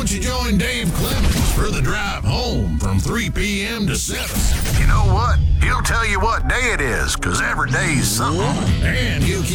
don't you join Dave Clemens for the drive home from 3 p.m. to 7? You know what? He'll tell you what day it is, 'cause every day's something. And he'll keep